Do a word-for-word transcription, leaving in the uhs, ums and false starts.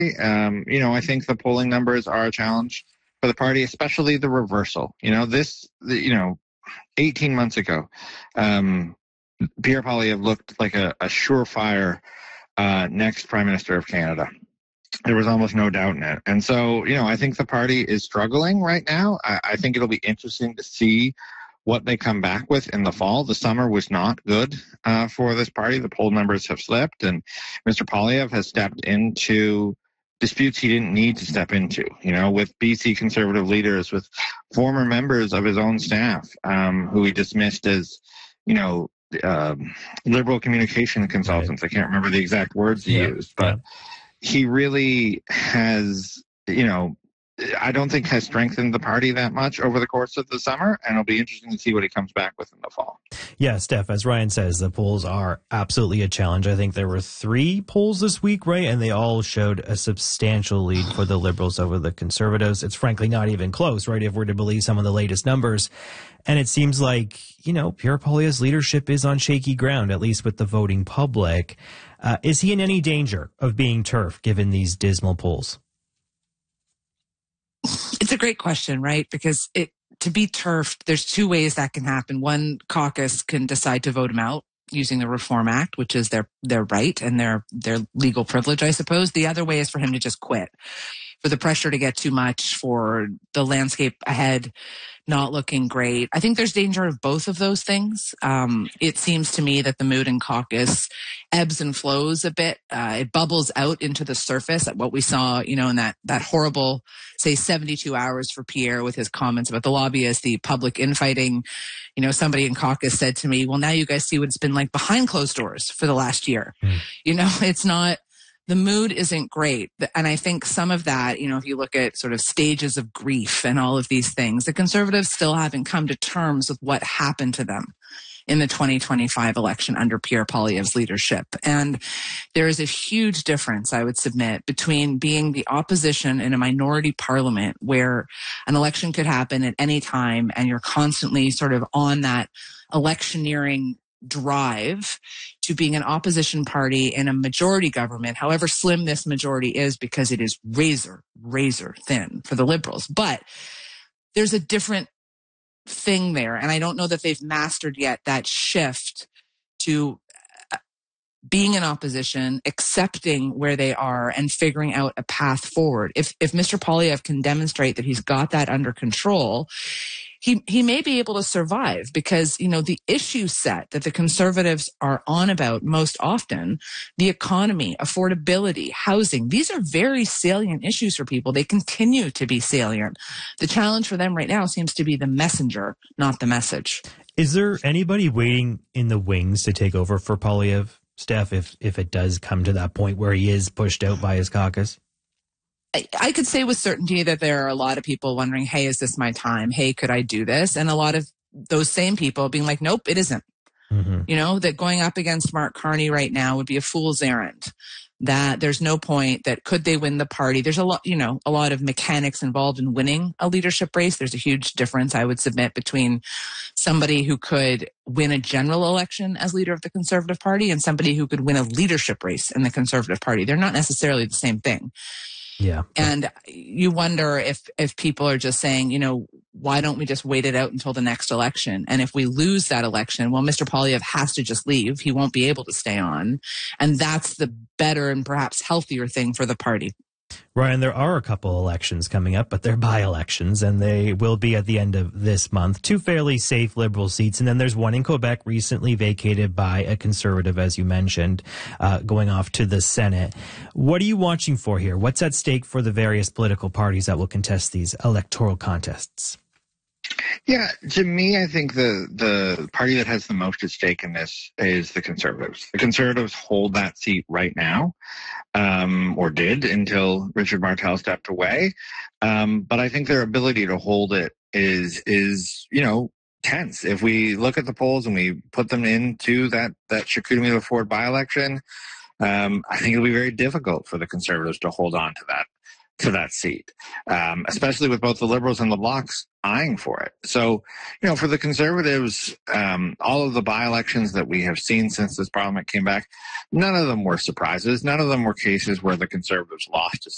Um, you know, I think the polling numbers are a challenge for the party, especially the reversal. You know, this, the, you know, eighteen months ago, um, Pierre Poilievre looked like a, a surefire uh, next Prime Minister of Canada. There was almost no doubt in it. And so, you know, I think the party is struggling right now. I, I think it'll be interesting to see what they come back with in the fall. The summer was not good uh, for this party. The poll numbers have slipped, and Mister Poilievre has stepped into disputes he didn't need to step into, you know, with B C Conservative leaders, with former members of his own staff um, who he dismissed as, you know, um, liberal communication consultants. Right. I can't remember the exact words he yeah. used, but yeah. he really has, you know, I don't think has strengthened the party that much over the course of the summer, and it'll be interesting to see what he comes back with in the fall. Yeah, Steph, as Ryan says, the polls are absolutely a challenge. I think there were three polls this week, right? And they all showed a substantial lead for the Liberals over the Conservatives. It's frankly not even close, right, if we're to believe some of the latest numbers. And it seems like, you know, Pierre Poilievre's leadership is on shaky ground, at least with the voting public. Uh, is he in any danger of being turfed, given these dismal polls? It's a great question, right? Because it to be turfed, there's two ways that can happen. One caucus can decide to vote him out using the Reform Act, which is their their right and their their legal privilege, I suppose. The other way is for him to just quit, for the pressure to get too much, for the landscape ahead not looking great. I think there's danger of both of those things. Um, it seems to me that the mood in caucus ebbs and flows a bit. Uh, it bubbles out into the surface at what we saw, you know, in that, that horrible, say, seventy-two hours for Pierre with his comments about the lobbyists, the public infighting. You know, somebody in caucus said to me, well, now you guys see what it's been like behind closed doors for the last year. Mm. You know, it's not, the mood isn't great. And I think some of that, you know, if you look at sort of stages of grief and all of these things, the Conservatives still haven't come to terms with what happened to them in the twenty twenty-five election under Pierre Poilievre's leadership. And there is a huge difference, I would submit, between being the opposition in a minority parliament where an election could happen at any time and you're constantly sort of on that electioneering drive, to being an opposition party in a majority government, however slim this majority is, because it is razor, razor thin for the Liberals. But there's a different thing there. And I don't know that they've mastered yet that shift to being in opposition, accepting where they are, and figuring out a path forward. If if Mister Poilievre can demonstrate that he's got that under control, he he may be able to survive, because, you know, the issue set that the Conservatives are on about most often, the economy, affordability, housing, these are very salient issues for people. They continue to be salient. The challenge for them right now seems to be the messenger, not the message. Is there anybody waiting in the wings to take over for Poilievre, Steph, if, if it does come to that point where he is pushed out by his caucus? I, I could say with certainty that there are a lot of people wondering, hey, is this my time? Hey, could I do this? And a lot of those same people being like, nope, it isn't. Mm-hmm. You know, that going up against Mark Carney right now would be a fool's errand. That there's no point, that could they win the party? There's a lot, you know, a lot of mechanics involved in winning a leadership race. There's a huge difference, I would submit, between somebody who could win a general election as leader of the Conservative Party and somebody who could win a leadership race in the Conservative Party. They're not necessarily the same thing. Yeah. And you wonder if, if people are just saying, you know, why don't we just wait it out until the next election? And if we lose that election, well, Mister Poilievre has to just leave. He won't be able to stay on. And that's the better and perhaps healthier thing for the party. Ryan, there are a couple elections coming up, but they're by-elections, and they will be at the end of this month. Two fairly safe Liberal seats, and then there's one in Quebec recently vacated by a Conservative, as you mentioned, uh, going off to the Senate. What are you watching for here? What's at stake for the various political parties that will contest these electoral contests? Yeah, to me, I think the, the party that has the most at stake in this is the Conservatives. The Conservatives hold that seat right now, um, or did until Richard Martel stepped away. Um, but I think their ability to hold it is, is, you know, tense. If we look at the polls and we put them into that, that Chicoutimi-Lafleur by-election, um, I think it'll be very difficult for the Conservatives to hold on to that. to that seat, um, especially with both the Liberals and the Blocs eyeing for it. So, you know, for the Conservatives, um, all of the by-elections that we have seen since this Parliament came back, none of them were surprises. None of them were cases where the Conservatives lost a